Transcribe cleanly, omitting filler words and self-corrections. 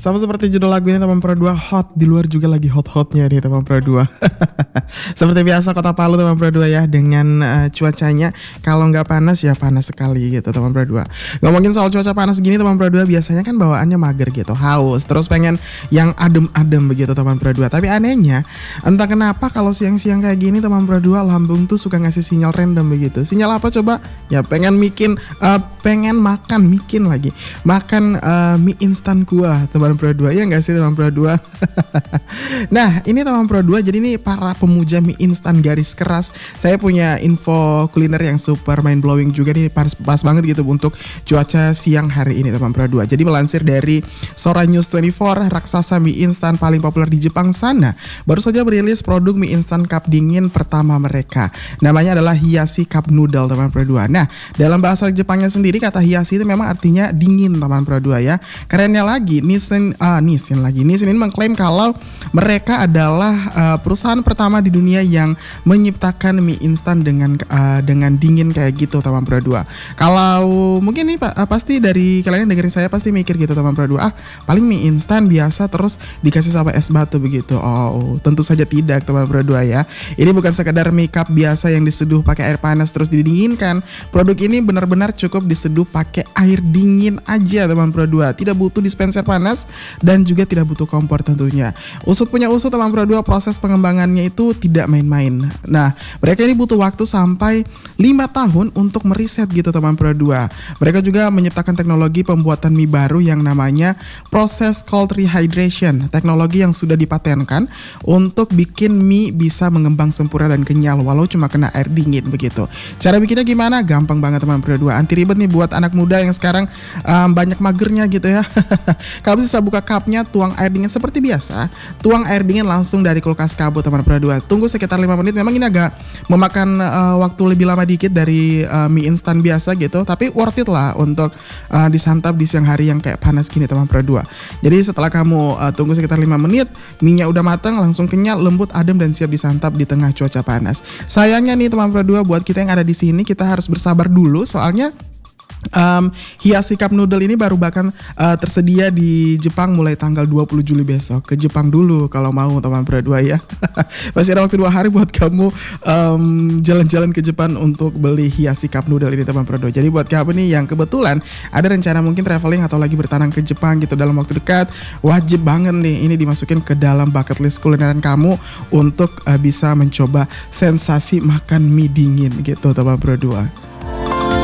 Sama seperti judul lagu ini teman Pro 2, hot di luar juga lagi hot-hotnya nih teman Pro 2. Seperti biasa Kota Palu teman Pro 2 ya, dengan cuacanya kalau nggak panas ya panas sekali gitu teman Pro 2. Ngomongin soal cuaca panas gini teman Pro 2, biasanya kan bawaannya mager gitu, haus, terus pengen yang adem-adem begitu teman Pro 2. Tapi anehnya entah kenapa kalau siang-siang kayak gini teman Pro 2, lambung tuh suka ngasih sinyal random begitu. Sinyal apa coba? Ya pengen pengen makan mie instan kuah teman Pro 2, ya nggak sih teman Pro 2? Nah ini teman Pro 2, jadi ini para pemuja mie instan garis keras, saya punya info kuliner yang super mind blowing juga nih, pas banget gitu untuk cuaca siang hari ini teman Pro 2. Jadi melansir dari Sora News 24, raksasa mie instan paling populer di Jepang sana baru saja merilis produk mie instan cup dingin pertama mereka. Namanya adalah Hiyashi Cup Noodle teman Pro 2. Nah dalam bahasa Jepangnya sendiri kata Hiyashi itu memang artinya dingin teman Pro 2 ya. Kerennya lagi Nissin ini mengklaim kalau mereka adalah perusahaan pertama di dunia yang menciptakan mie instan dengan dingin kayak gitu teman Pro 2. Kalau mungkin nih pasti dari kalian yang dengerin saya pasti mikir gitu teman Pro 2, paling mie instan biasa terus dikasih sama es batu begitu. Oh, tentu saja tidak teman Pro 2 ya. Ini bukan sekedar mie cup biasa yang diseduh pakai air panas terus didinginkan. Produk ini benar-benar cukup diseduh pakai air dingin aja teman Pro 2. Tidak butuh dispenser panas dan juga tidak butuh kompor tentunya. Usut punya usut teman Pro 2, proses pengembangannya itu tidak main-main. Nah, mereka ini butuh waktu sampai 5 tahun untuk meriset gitu teman Pro 2. Mereka juga menciptakan teknologi pembuatan mie baru yang namanya proses cold rehydration. Teknologi yang sudah dipatenkan untuk bikin mie bisa mengembang sempurna dan kenyal walau cuma kena air dingin begitu. Cara bikinnya gimana? Gampang banget teman Pro 2. Anti ribet nih buat anak muda yang sekarang banyak magernya gitu ya. Kamu bisa buka cupnya, tuang air dingin seperti biasa. Tuang air dingin langsung dari kulkas kabut teman Pro 2. Tunggu sekitar 5 menit. Memang ini agak memakan waktu lebih lama dikit dari mie instan biasa gitu, tapi worth it lah untuk disantap di siang hari yang kayak panas gini teman Pro 2. Jadi setelah kamu tunggu sekitar 5 menit, mie-nya udah matang, langsung kenyal, lembut, adem dan siap disantap di tengah cuaca panas. Sayangnya nih teman Pro 2, buat kita yang ada di sini kita harus bersabar dulu soalnya Hiyashi Cup Noodle ini baru bahkan tersedia di Jepang mulai tanggal 20 Juli besok. Ke Jepang dulu kalau mau teman Pro 2 ya. Masih ada waktu 2 hari buat kamu jalan-jalan ke Jepang untuk beli Hiyashi Cup Noodle ini teman Pro 2. Jadi buat kamu nih yang kebetulan ada rencana mungkin traveling atau lagi bertanam ke Jepang gitu dalam waktu dekat, wajib banget nih ini dimasukin ke dalam bucket list kulineran kamu untuk bisa mencoba sensasi makan mie dingin gitu teman Pro 2.